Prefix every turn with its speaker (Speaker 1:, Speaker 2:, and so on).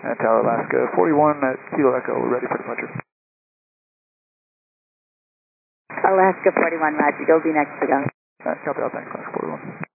Speaker 1: Tower Alaska 41 at Kilo Echo, we're ready for departure.
Speaker 2: Alaska 41, Roger, you'll be next to go.
Speaker 1: Copy out, thanks, Alaska 41.